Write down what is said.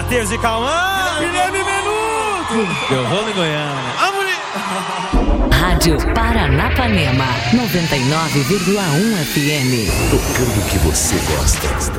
Matheus e Cauã, Guilherme Menudo, eu vou em Goiânia. Rádio Paranapanema, 99,1 FM. Tocando o que você gosta.